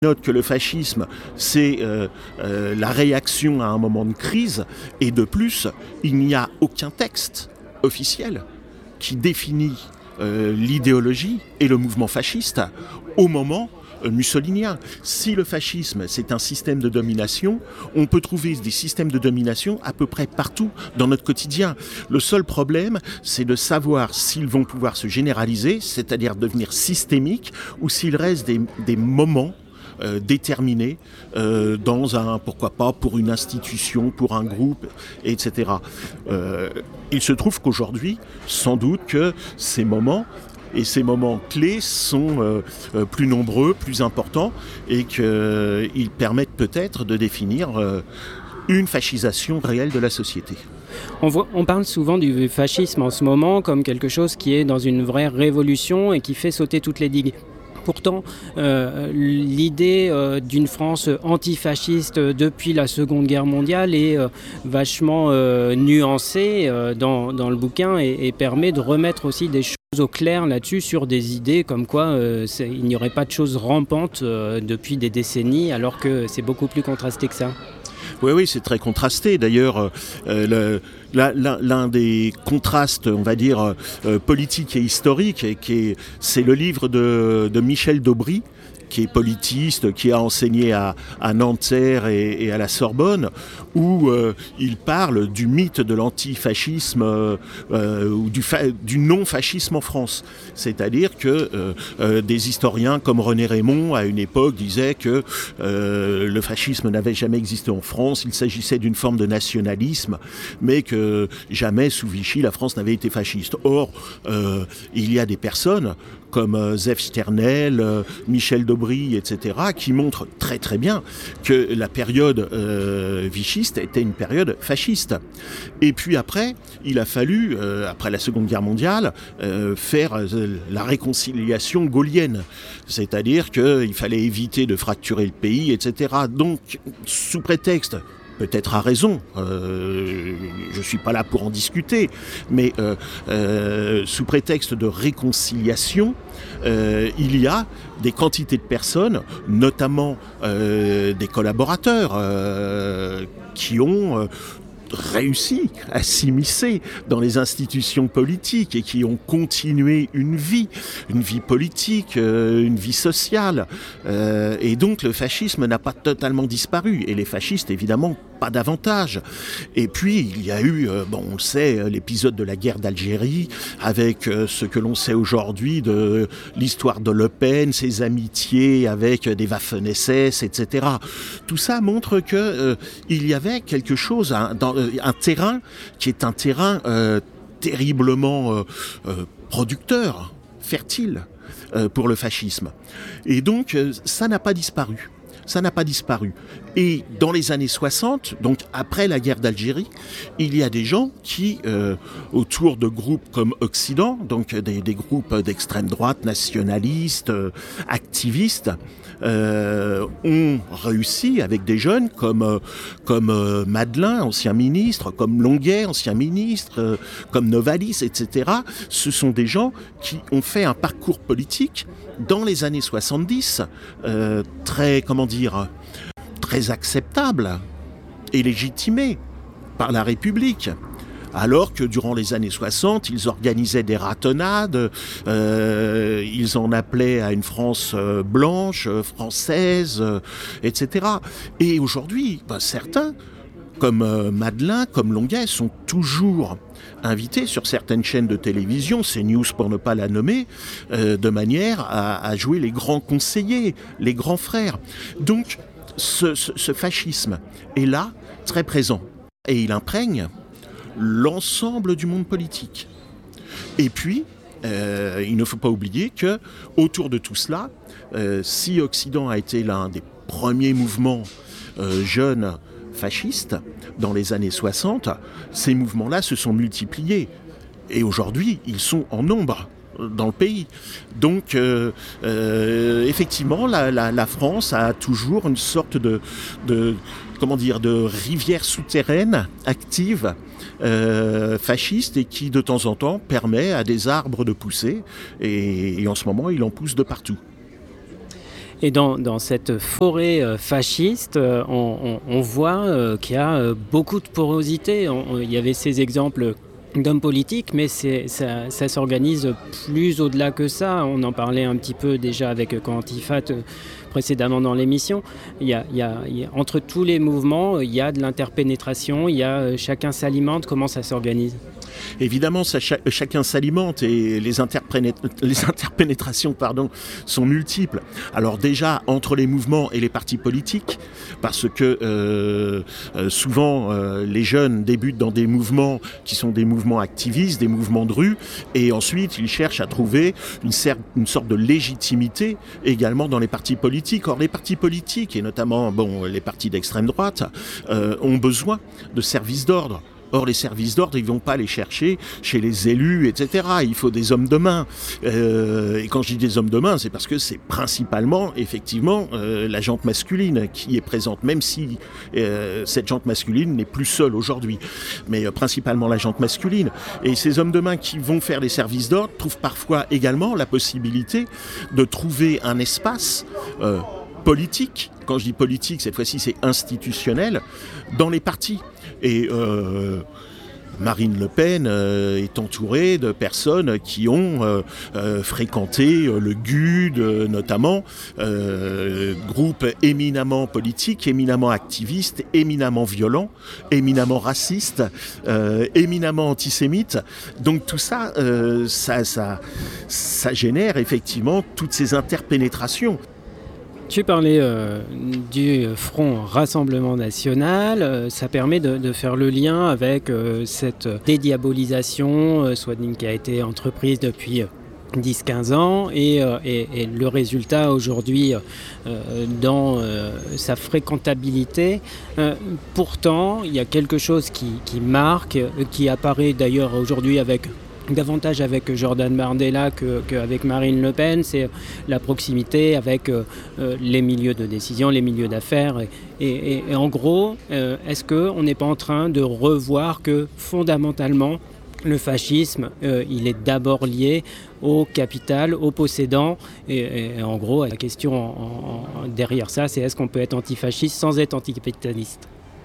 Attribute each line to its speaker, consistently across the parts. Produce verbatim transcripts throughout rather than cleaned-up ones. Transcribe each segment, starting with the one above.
Speaker 1: note que le fascisme, c'est euh, euh, la réaction à un moment de crise, et de plus, il n'y a aucun texte officiel qui définit euh, l'idéologie et le mouvement fasciste au moment euh, mussolinien. Si le fascisme, c'est un système de domination, on peut trouver des systèmes de domination à peu près partout dans notre quotidien. Le seul problème, c'est de savoir s'ils vont pouvoir se généraliser, c'est-à-dire devenir systémiques, ou s'il reste des, des moments Euh, déterminé euh, dans un, pourquoi pas, pour une institution, pour un groupe, et cetera. Euh, il se trouve qu'aujourd'hui, sans doute que ces moments et ces moments clés sont euh, euh, plus nombreux, plus importants, et qu'ils euh, permettent peut-être de définir euh, une fascisation réelle de la société.
Speaker 2: On, voit, on parle souvent du fascisme en ce moment comme quelque chose qui est dans une vraie révolution et qui fait sauter toutes les digues. Pourtant, euh, l'idée euh, d'une France antifasciste depuis la Seconde Guerre mondiale est euh, vachement euh, nuancée euh, dans, dans le bouquin et, et permet de remettre aussi des choses au clair là-dessus sur des idées comme quoi euh, il n'y aurait pas de choses rampantes euh, depuis des décennies alors que c'est beaucoup plus contrasté que ça.
Speaker 1: Oui, oui, c'est très contrasté. D'ailleurs, euh, le, la, la, l'un des contrastes, on va dire, euh, politiques et historiques, et qui est, c'est le livre de, de Michel Daubry, qui est politiste, qui a enseigné à, à Nanterre et, et à la Sorbonne, où euh, il parle du mythe de l'antifascisme euh, euh, ou du, fa- du non-fascisme en France. C'est-à-dire que euh, euh, des historiens comme René Raymond, à une époque, disaient que euh, le fascisme n'avait jamais existé en France, il s'agissait d'une forme de nationalisme, mais que jamais, sous Vichy, la France n'avait été fasciste. Or, euh, il y a des personnes comme euh, Zef Sternel, euh, Michel Daubry, et cetera, qui montrent très très bien que la période euh, vichiste était une période fasciste. Et puis après, il a fallu, euh, après la Seconde Guerre mondiale, euh, faire euh, la réconciliation gaulienne. C'est-à-dire qu'il fallait éviter de fracturer le pays, et cetera. Donc, sous prétexte, peut-être à raison, euh, je ne suis pas là pour en discuter, mais euh, euh, sous prétexte de réconciliation, euh, il y a des quantités de personnes, notamment euh, des collaborateurs, euh, qui ont euh, réussi à s'immiscer dans les institutions politiques et qui ont continué une vie, une vie politique, euh, une vie sociale. Euh, et donc le fascisme n'a pas totalement disparu. Et les fascistes, évidemment, pas davantage. Et puis, il y a eu, euh, bon, on le sait, l'épisode de la guerre d'Algérie, avec euh, ce que l'on sait aujourd'hui de l'histoire de Le Pen, ses amitiés avec des Waffen-S S, et cetera. Tout ça montre que euh, il y avait quelque chose, hein, dans, euh, un terrain qui est un terrain euh, terriblement euh, euh, producteur, fertile euh, pour le fascisme. Et donc, euh, ça n'a pas disparu. Ça n'a pas disparu. Et dans les années soixante, donc après la guerre d'Algérie, il y a des gens qui, euh, autour de groupes comme Occident, donc des, des groupes d'extrême droite, nationalistes, euh, activistes, euh, ont réussi avec des jeunes comme, euh, comme euh, Madelin, ancien ministre, comme Longuet, ancien ministre, euh, comme Novalis, et cetera. Ce sont des gens qui ont fait un parcours politique dans les années soixante-dix, euh, très, comment dire, très acceptable et légitimé par la République. Alors que durant les années soixante, ils organisaient des ratonnades, euh, ils en appelaient à une France euh, blanche, euh, française, euh, et cetera. Et aujourd'hui, ben, certains, comme euh, Madelin, comme Longuet, sont toujours invités sur certaines chaînes de télévision, CNews pour ne pas la nommer, euh, de manière à, à jouer les grands conseillers, les grands frères. Donc, ce, ce, ce fascisme est là, très présent, et il imprègne l'ensemble du monde politique. Et puis, euh, il ne faut pas oublier que autour de tout cela, euh, si Occident a été l'un des premiers mouvements euh, jeunes fascistes dans les années soixante, ces mouvements-là se sont multipliés. Et aujourd'hui, ils sont en nombre dans le pays. Donc, euh, euh, effectivement, la, la, la France a toujours une sorte de, de, comment dire, de rivière souterraine active, euh, fasciste, et qui, de temps en temps, permet à des arbres de pousser. Et, et en ce moment, il en pousse de partout.
Speaker 2: Et dans, dans cette forêt euh, fasciste, euh, on, on, on voit euh, qu'il y a euh, beaucoup de porosité. On, on, il y avait ces exemples d'hommes politiques, mais c'est, ça, ça s'organise plus au-delà que ça. On en parlait un petit peu déjà avec Quantifat euh, précédemment dans l'émission. Il y a, il y a, il y a, entre tous les mouvements, il y a de l'interpénétration, il y a, euh, chacun s'alimente. Comment ça s'organise ?
Speaker 1: Évidemment, ça, ch- chacun s'alimente et les, interpénét- les interpénétrations pardon, sont multiples. Alors déjà, entre les mouvements et les partis politiques, parce que euh, euh, souvent, euh, les jeunes débutent dans des mouvements qui sont des mouvements activistes, des mouvements de rue, et ensuite, ils cherchent à trouver une, cer- une sorte de légitimité également dans les partis politiques. Or, les partis politiques, et notamment bon, les partis d'extrême droite, euh, ont besoin de services d'ordre. Or, les services d'ordre, ils ne vont pas les chercher chez les élus, et cetera. Il faut des hommes de main. Euh, et quand je dis des hommes de main, c'est parce que c'est principalement, effectivement, euh, la jante masculine qui est présente, même si euh, cette jante masculine n'est plus seule aujourd'hui. Mais euh, principalement la jante masculine. Et ces hommes de main qui vont faire les services d'ordre trouvent parfois également la possibilité de trouver un espace euh, politique. Quand je dis politique, cette fois-ci, c'est institutionnel, dans les partis. Et euh, Marine Le Pen euh, est entourée de personnes qui ont euh, euh, fréquenté euh, le G U D, euh, notamment, euh, groupe éminemment politique, éminemment activiste, éminemment violent, éminemment raciste, euh, éminemment antisémite. Donc tout ça, euh, ça, ça, ça génère effectivement toutes ces interpénétrations.
Speaker 2: Tu parlais euh, du Front Rassemblement National, euh, ça permet de, de faire le lien avec euh, cette dédiabolisation, euh, soit qui a été entreprise depuis dix à quinze ans, et, euh, et, et le résultat aujourd'hui euh, dans euh, sa fréquentabilité. Euh, pourtant, il y a quelque chose qui, qui marque, qui apparaît d'ailleurs aujourd'hui avec... davantage avec Jordan Bardella qu'avec Marine Le Pen, c'est la proximité avec euh, les milieux de décision, les milieux d'affaires. Et, et, et en gros, euh, est-ce qu'on n'est pas en train de revoir que fondamentalement, le fascisme, euh, il est d'abord lié au capital, au possédant. Et, et en gros, la question en, en, derrière ça, c'est est-ce qu'on peut être antifasciste sans être anticapitaliste ?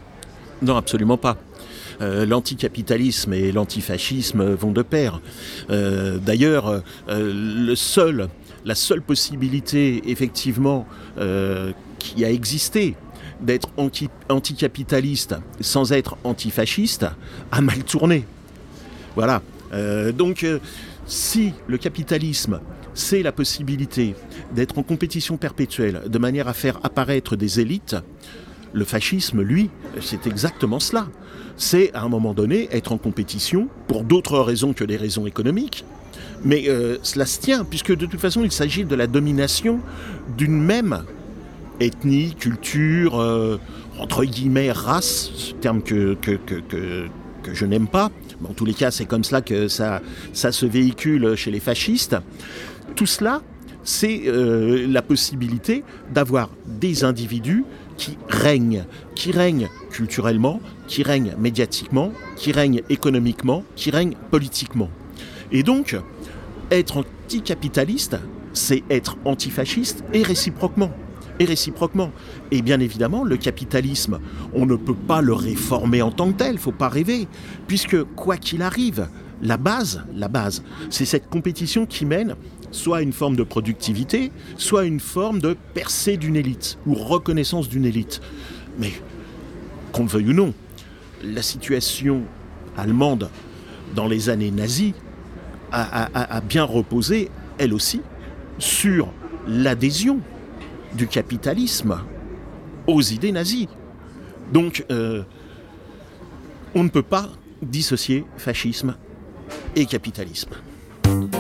Speaker 1: Non, absolument pas. Euh, l'anticapitalisme et l'antifascisme vont de pair. Euh, d'ailleurs, euh, le seul, la seule possibilité, effectivement, euh, qui a existé d'être anti, anticapitaliste sans être antifasciste, a mal tourné. Voilà. Euh, donc, euh, si le capitalisme, c'est la possibilité d'être en compétition perpétuelle, de manière à faire apparaître des élites, le fascisme, lui, c'est exactement cela. C'est, à un moment donné, être en compétition, pour d'autres raisons que des raisons économiques. Mais euh, cela se tient, puisque de toute façon, il s'agit de la domination d'une même ethnie, culture, euh, entre guillemets, race, ce terme que, que, que, que, que je n'aime pas. En tous les cas, c'est comme cela que ça, ça se véhicule chez les fascistes. Tout cela, c'est euh, la possibilité d'avoir des individus qui règnent, qui règnent culturellement, qui règnent médiatiquement, qui règnent économiquement, qui règnent politiquement. Et donc, être anticapitaliste, c'est être antifasciste et réciproquement. Et réciproquement. Et bien évidemment, le capitalisme, on ne peut pas le réformer en tant que tel, il ne faut pas rêver, puisque quoi qu'il arrive, la base, la base, c'est cette compétition qui mène soit une forme de productivité, soit une forme de percée d'une élite, ou reconnaissance d'une élite. Mais, qu'on le veuille ou non, la situation allemande dans les années nazies a, a, a bien reposé, elle aussi, sur l'adhésion du capitalisme aux idées nazies. Donc, euh, on ne peut pas dissocier fascisme et capitalisme.